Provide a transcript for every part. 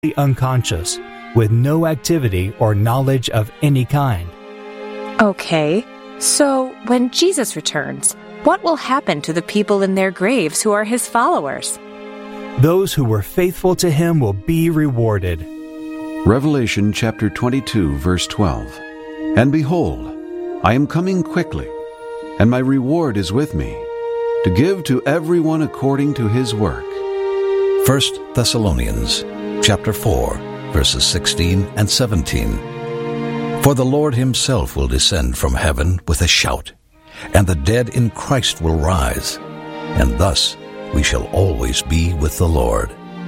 unconscious, with no activity or knowledge of any kind. Okay, so when Jesus returns, what will happen to the people in their graves who are his followers? Those who were faithful to him will be rewarded. Revelation chapter 22, verse 12. And behold, I am coming quickly, and my reward is with me, to give to everyone according to his work. 1 Thessalonians chapter 4, verses 16 and 17. For the Lord himself will descend from heaven with a shout, and the dead in Christ will rise, and thus we shall always be with the Lord.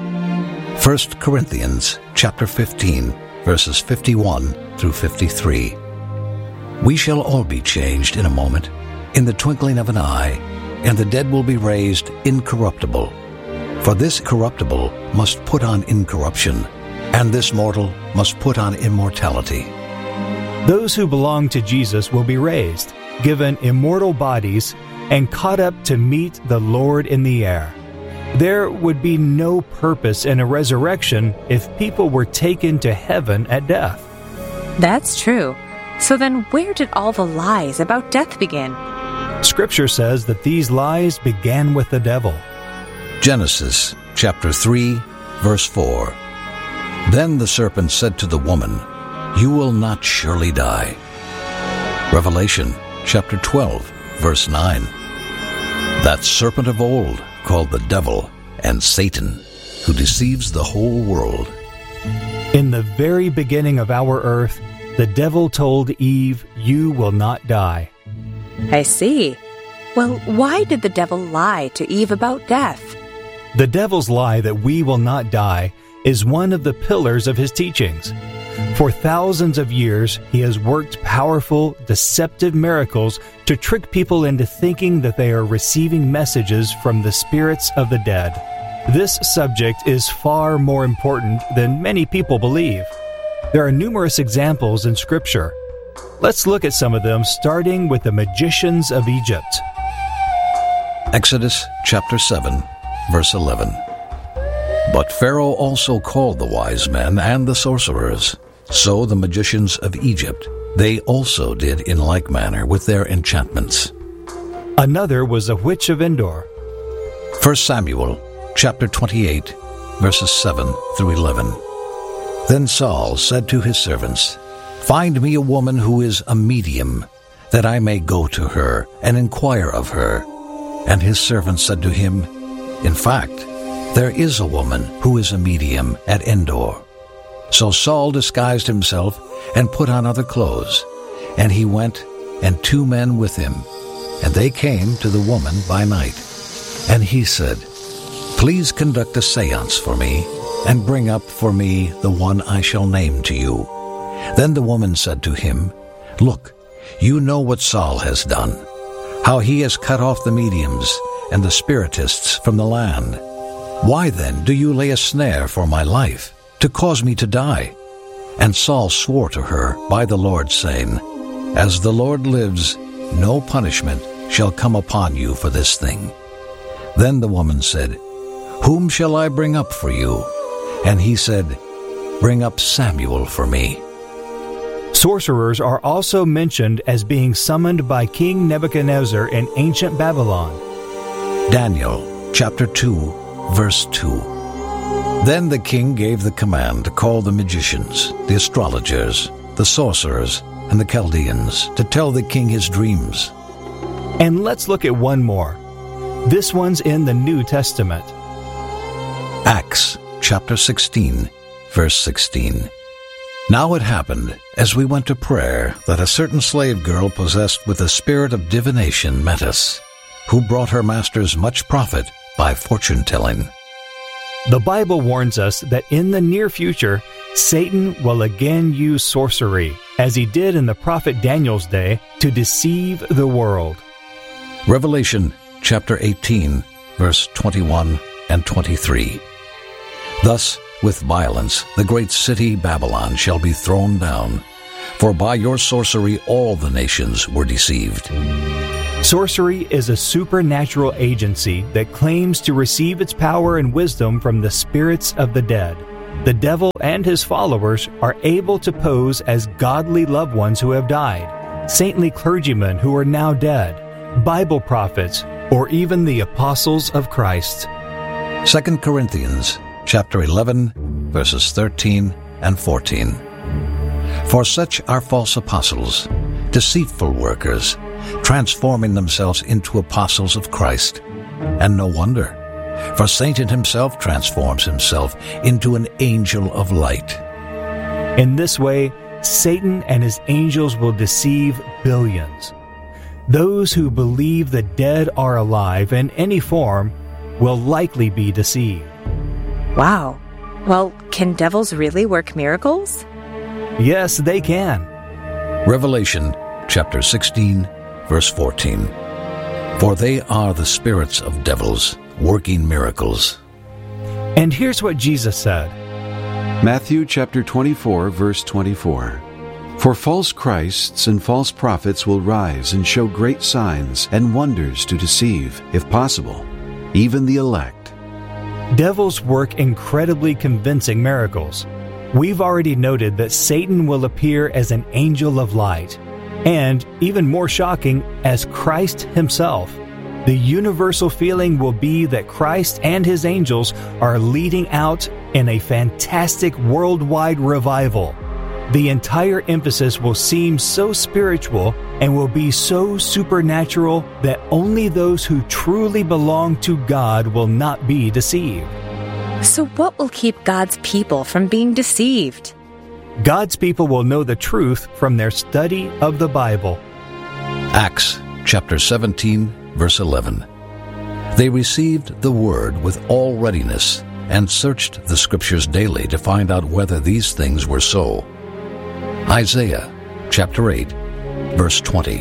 1 Corinthians chapter 15, verses 51 through 53. We shall all be changed in a moment, in the twinkling of an eye, and the dead will be raised incorruptible. For this corruptible must put on incorruption, and this mortal must put on immortality. Those who belong to Jesus will be raised, given immortal bodies, and caught up to meet the Lord in the air. There would be no purpose in a resurrection if people were taken to heaven at death. That's true. So then where did all the lies about death begin? Scripture says that these lies began with the devil. Genesis chapter 3, verse 4. Then the serpent said to the woman, You will not surely die. Revelation chapter 12, verse 9. That serpent of old, called the devil and Satan, who deceives the whole world. In the very beginning of our earth, the devil told Eve, You will not die. I see. Well, why did the devil lie to Eve about death? The devil's lie that we will not die is one of the pillars of his teachings. For thousands of years, he has worked powerful, deceptive miracles to trick people into thinking that they are receiving messages from the spirits of the dead. This subject is far more important than many people believe. There are numerous examples in Scripture. Let's look at some of them, starting with the magicians of Egypt. Exodus chapter 7, verse 11. But Pharaoh also called the wise men and the sorcerers. So the magicians of Egypt, they also did in like manner with their enchantments. Another was a witch of Endor. 1 Samuel chapter 28, verses 7 through 11. Then Saul said to his servants, Find me a woman who is a medium, that I may go to her and inquire of her. And his servants said to him, In fact, there is a woman who is a medium at Endor. So Saul disguised himself and put on other clothes, and he went, and 2 men with him. And they came to the woman by night. And he said, Please conduct a seance for me, and bring up for me the one I shall name to you. Then the woman said to him, Look, you know what Saul has done, how he has cut off the mediums and the spiritists from the land. Why then do you lay a snare for my life, to cause me to die? And Saul swore to her by the Lord, saying, As the Lord lives, no punishment shall come upon you for this thing. Then the woman said, Whom shall I bring up for you? And he said, Bring up Samuel for me. Sorcerers are also mentioned as being summoned by King Nebuchadnezzar in ancient Babylon. Daniel chapter 2, verse 2. Then the king gave the command to call the magicians, the astrologers, the sorcerers, and the Chaldeans to tell the king his dreams. And let's look at one more. This one's in the New Testament. Acts chapter 16, verse 16. Now it happened, as we went to prayer, that a certain slave girl possessed with the spirit of divination met us, who brought her masters much profit by fortune-telling. The Bible warns us that in the near future, Satan will again use sorcery, as he did in the prophet Daniel's day, to deceive the world. Revelation chapter 18, verse 21 and 23. Thus, with violence, the great city Babylon shall be thrown down, for by your sorcery all the nations were deceived. Sorcery is a supernatural agency that claims to receive its power and wisdom from the spirits of the dead. the devil and his followers are able to pose as godly loved ones who have died, saintly clergymen who are now dead, Bible prophets, or even the apostles of Christ. 2 Corinthians chapter 11, verses 13 and 14. For such are false apostles, deceitful workers, transforming themselves into apostles of Christ. And no wonder, for Satan himself transforms himself into an angel of light. In this way, Satan and his angels will deceive billions. Those who believe the dead are alive in any form will likely be deceived. Wow. Well, can devils really work miracles? Yes, they can. Revelation chapter 16, verse 14. For they are the spirits of devils, working miracles. And here's what Jesus said. Matthew chapter 24, verse 24. For false Christs and false prophets will rise and show great signs and wonders to deceive, if possible, even the elect. Devils work incredibly convincing miracles. We've already noted that Satan will appear as an angel of light, and, even more shocking, as Christ himself. The universal feeling will be that Christ and his angels are leading out in a fantastic worldwide revival. The entire emphasis will seem so spiritual and will be so supernatural that only those who truly belong to God will not be deceived. So what will keep God's people from being deceived? God's people will know the truth from their study of the Bible. Acts chapter 17, verse 11. They received the word with all readiness and searched the scriptures daily to find out whether these things were so. Isaiah chapter 8, verse 20.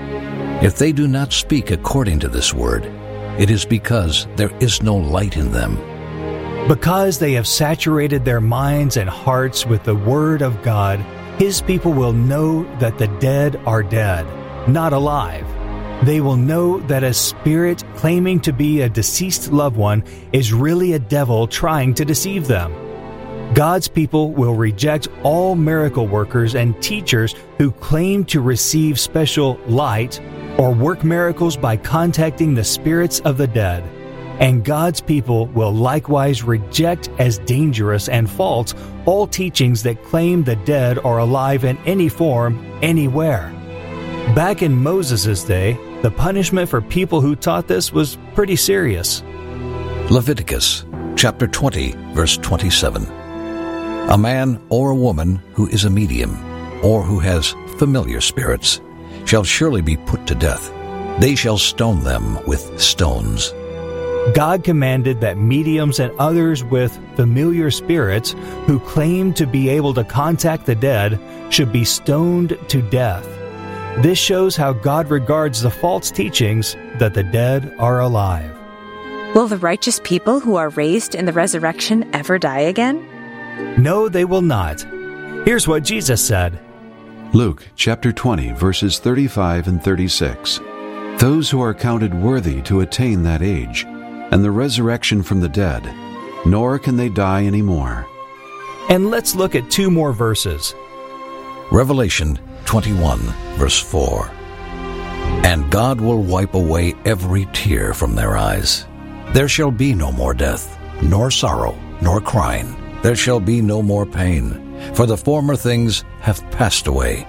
If they do not speak according to this word, it is because there is no light in them. Because they have saturated their minds and hearts with the Word of God, His people will know that the dead are dead, not alive. They will know that a spirit claiming to be a deceased loved one is really a devil trying to deceive them. God's people will reject all miracle workers and teachers who claim to receive special light or work miracles by contacting the spirits of the dead. And God's people will likewise reject as dangerous and false all teachings that claim the dead are alive in any form, anywhere. Back in Moses' day, the punishment for people who taught this was pretty serious. Leviticus chapter 20, verse 27. A man or a woman who is a medium, or who has familiar spirits, shall surely be put to death. They shall stone them with stones. God commanded that mediums and others with familiar spirits who claim to be able to contact the dead should be stoned to death. This shows how God regards the false teachings that the dead are alive. Will the righteous people who are raised in the resurrection ever die again? No, they will not. Here's what Jesus said. Luke chapter 20, verses 35 and 36. Those who are counted worthy to attain that age, and the resurrection from the dead, nor can they die anymore. And let's look at two more verses. Revelation 21, verse 4. And God will wipe away every tear from their eyes. There shall be no more death, nor sorrow, nor crying. There shall be no more pain, for the former things have passed away.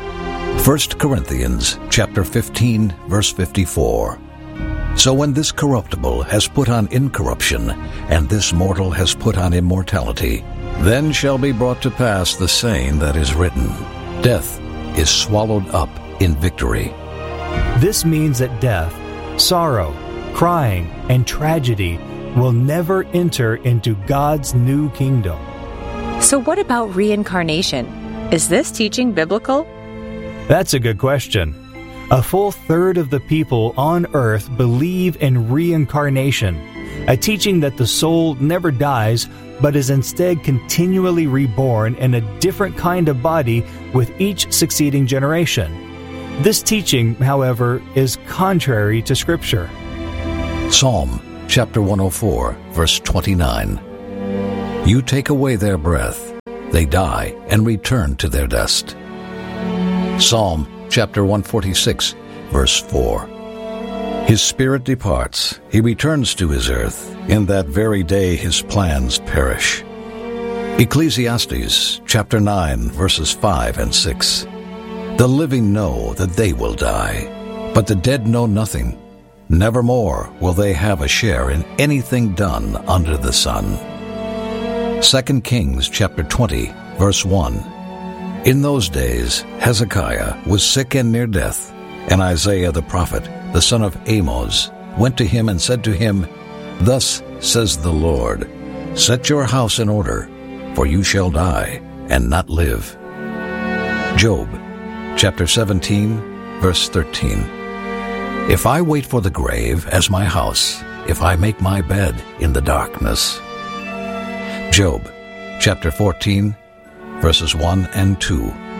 1 Corinthians chapter 15, verse 54. So when this corruptible has put on incorruption, and this mortal has put on immortality, then shall be brought to pass the saying that is written, Death is swallowed up in victory. This means that death, sorrow, crying, and tragedy will never enter into God's new kingdom. So what about reincarnation? Is this teaching biblical? That's a good question. A full third of the people on earth believe in reincarnation, a teaching that the soul never dies, but is instead continually reborn in a different kind of body with each succeeding generation. This teaching, however, is contrary to Scripture. Psalm chapter 104, verse 29. You take away their breath. They die and return to their dust. Psalm chapter 146, verse 4. His spirit departs. He returns to his earth. In that very day his plans perish. Ecclesiastes chapter 9, verses 5 and 6. The living know that they will die, but the dead know nothing. Nevermore will they have a share in anything done under the sun. 2 Kings chapter 20, verse 1. In those days Hezekiah was sick and near death, and Isaiah the prophet, the son of Amoz, went to him and said to him, Thus says the Lord, Set your house in order, for you shall die and not live. Job chapter 17, verse 13. If I wait for the grave as my house, if I make my bed in the darkness. Job chapter 14, verses 1 and 2.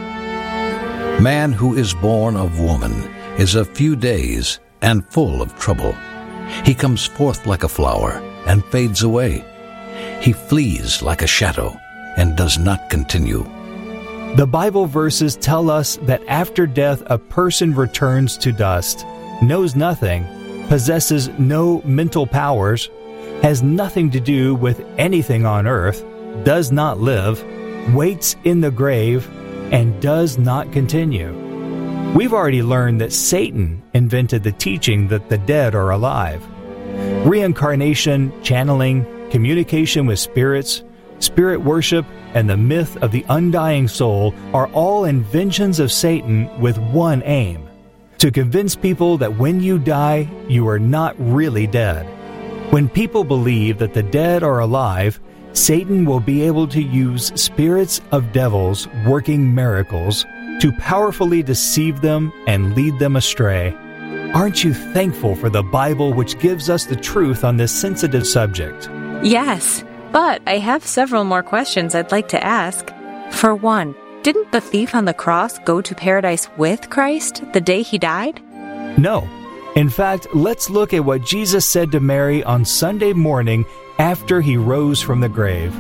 Man who is born of woman is of few days and full of trouble. He comes forth like a flower and fades away. He flees like a shadow and does not continue. The Bible verses tell us that after death a person returns to dust, knows nothing, possesses no mental powers, has nothing to do with anything on earth, does not live, waits in the grave, and does not continue. We've already learned that Satan invented the teaching that the dead are alive. Reincarnation, channeling, communication with spirits, spirit worship, and the myth of the undying soul are all inventions of Satan with one aim: to convince people that when you die, you are not really dead. When people believe that the dead are alive, Satan will be able to use spirits of devils working miracles to powerfully deceive them and lead them astray. Aren't you thankful for the Bible, which gives us the truth on this sensitive subject? Yes, but I have several more questions I'd like to ask. For one, didn't the thief on the cross go to paradise with Christ the day he died? No. In fact, let's look at what Jesus said to Mary on Sunday morning after he rose from the grave.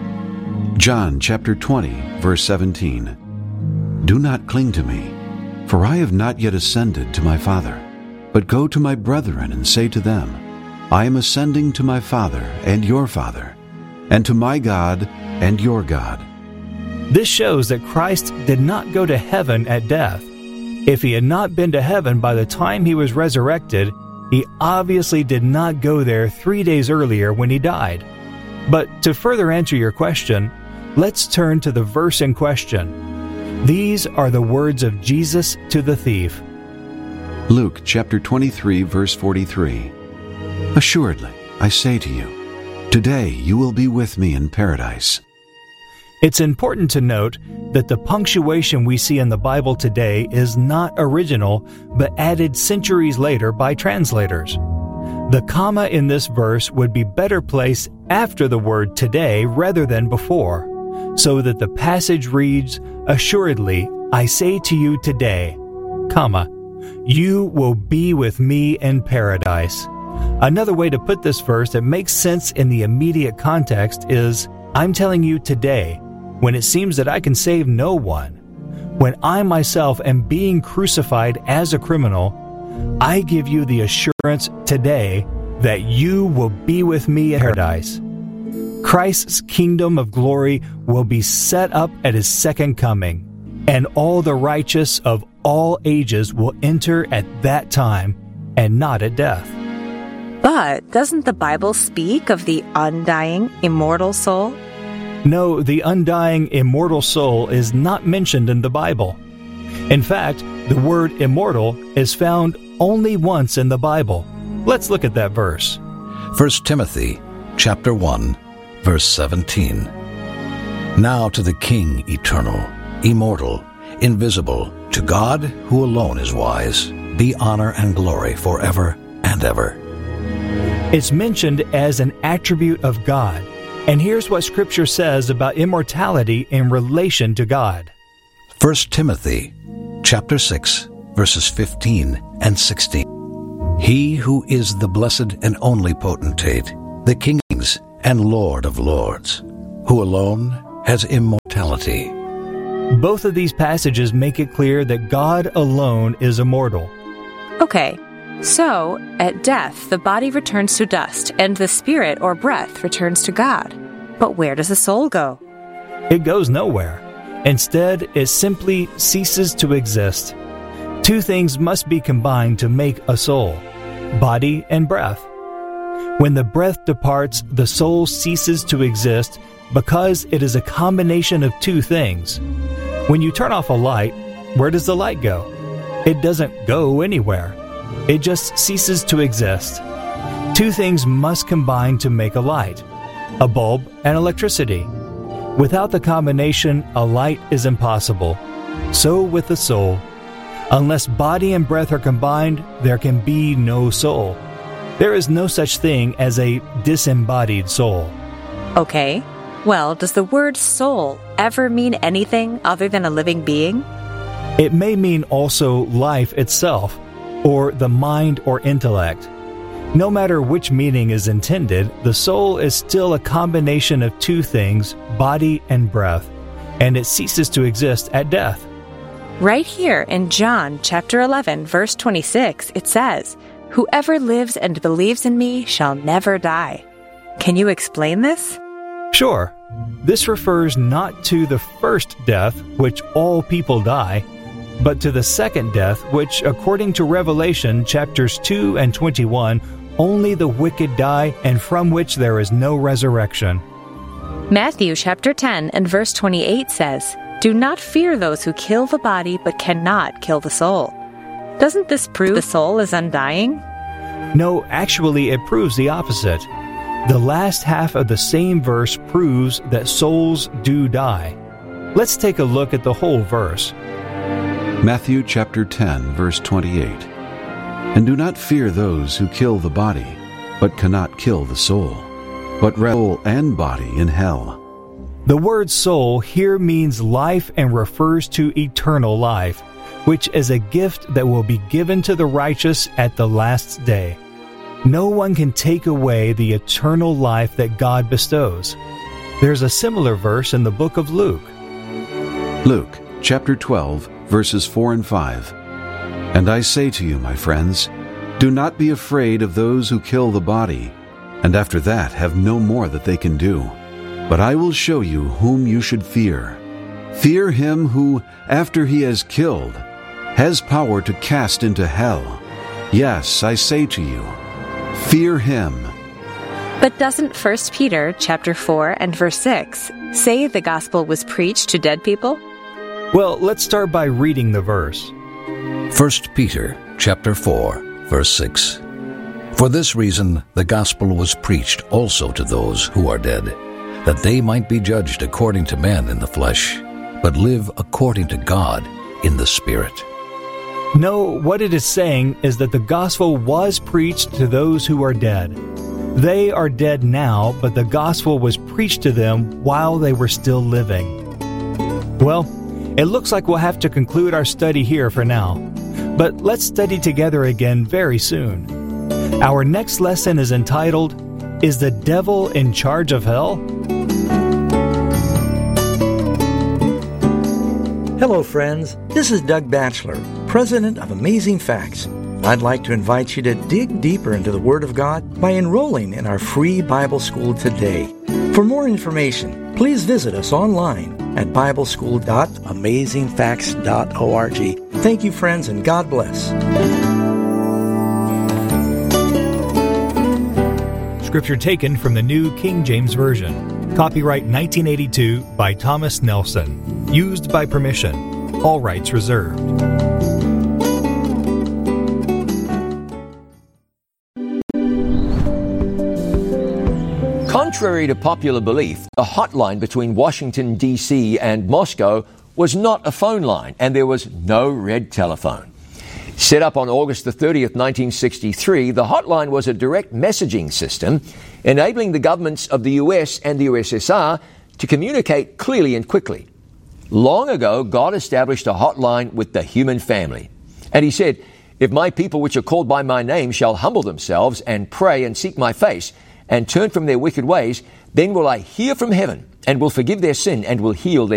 John chapter 20, verse 17. Do not cling to me, for I have not yet ascended to my Father, but go to my brethren and say to them, I am ascending to my Father and your Father, and to my God and your God. This shows that Christ did not go to heaven at death. If he had not been to heaven by the time he was resurrected, he obviously did not go there 3 days earlier when he died. But to further answer your question, let's turn to the verse in question. These are the words of Jesus to the thief. Luke chapter 23, verse 43. Assuredly, I say to you, today you will be with me in paradise. It's important to note that the punctuation we see in the Bible today is not original, but added centuries later by translators. The comma in this verse would be better placed after the word today rather than before, so that the passage reads, Assuredly, I say to you today, comma, you will be with me in paradise. Another way to put this verse that makes sense in the immediate context is, I'm telling you today, when it seems that I can save no one, when I myself am being crucified as a criminal, I give you the assurance today that you will be with me in paradise. Christ's kingdom of glory will be set up at his second coming, and all the righteous of all ages will enter at that time and not at death. But doesn't the Bible speak of the undying, immortal soul? No, the undying, immortal soul is not mentioned in the Bible. In fact, the word immortal is found only once in the Bible. Let's look at that verse. 1 Timothy chapter 1, verse 17. Now to the King eternal, immortal, invisible, to God who alone is wise, be honor and glory forever and ever. It's mentioned as an attribute of God. And here's what Scripture says about immortality in relation to God. 1 Timothy chapter 6, verses 15 and 16. He who is the blessed and only potentate, the King and Lord of lords, who alone has immortality. Both of these passages make it clear that God alone is immortal. Okay, so at death, the body returns to dust, and the spirit or breath returns to God. But where does the soul go? It goes nowhere. Instead, it simply ceases to exist. Two things must be combined to make a soul: body and breath. When the breath departs, the soul ceases to exist because it is a combination of two things. When you turn off a light, where does the light go? It doesn't go anywhere. It just ceases to exist. Two things must combine to make a light: a bulb and electricity. Without the combination, a light is impossible. So with the soul. Unless body and breath are combined, there can be no soul. There is no such thing as a disembodied soul. Okay, well, does the word soul ever mean anything other than a living being? It may mean also life itself, or the mind or intellect. No matter which meaning is intended, the soul is still a combination of two things, body and breath, and it ceases to exist at death. Right here in John chapter 11, verse 26, it says, "Whoever lives and believes in me shall never die." Can you explain this? Sure. This refers not to the first death, which all people die, but to the second death, which, according to Revelation chapters 2 and 21, only the wicked die, and from which there is no resurrection. Matthew chapter 10 and verse 28 says, "Do not fear those who kill the body but cannot kill the soul." Doesn't this prove the soul is undying? No, actually it proves the opposite. The last half of the same verse proves that souls do die. Let's take a look at the whole verse. Matthew chapter 10, verse 28. And do not fear those who kill the body, but cannot kill the soul, but soul and body in hell. The word soul here means life and refers to eternal life, which is a gift that will be given to the righteous at the last day. No one can take away the eternal life that God bestows. There's a similar verse in the book of Luke. Luke chapter 12, verses 4 and 5. And I say to you, my friends, do not be afraid of those who kill the body, and after that have no more that they can do. But I will show you whom you should fear. Fear him who, after he has killed, has power to cast into hell. Yes, I say to you, fear him. But doesn't 1 Peter chapter 4 and verse 6 say the gospel was preached to dead people? Well, let's start by reading the verse. 1 Peter chapter 4, verse 6. For this reason the gospel was preached also to those who are dead, that they might be judged according to men in the flesh, but live according to God in the Spirit. No, what it is saying is that the gospel was preached to those who are dead. They are dead now, but the gospel was preached to them while they were still living. Well, it looks like we'll have to conclude our study here for now, but let's study together again very soon. Our next lesson is entitled, Is the Devil in Charge of Hell? Hello, friends. This is Doug Batchelor, president of Amazing Facts. I'd like to invite you to dig deeper into the Word of God by enrolling in our free Bible school today. For more information, please visit us online at bibleschool.amazingfacts.org. Thank you, friends, and God bless. Scripture taken from the New King James Version. Copyright 1982 by Thomas Nelson. Used by permission. All rights reserved. Contrary to popular belief, the hotline between Washington, D.C. and Moscow was not a phone line, and there was no red telephone. Set up on August the 30th, 1963, the hotline was a direct messaging system enabling the governments of the U.S. and the USSR to communicate clearly and quickly. Long ago, God established a hotline with the human family. And he said, "If my people which are called by my name shall humble themselves and pray and seek my face and turn from their wicked ways, then will I hear from heaven and will forgive their sin and will heal their